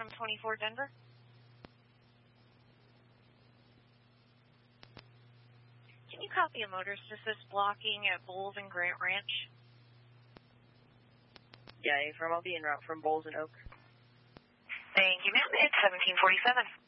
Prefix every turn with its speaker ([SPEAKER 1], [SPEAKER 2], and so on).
[SPEAKER 1] Phantom 24 Denver. Can you copy a motorist assist blocking at Bowles and Grant Ranch?
[SPEAKER 2] Yeah, from I'll be en route from Bowles and Oak.
[SPEAKER 1] Thank you, ma'am. It's 1747.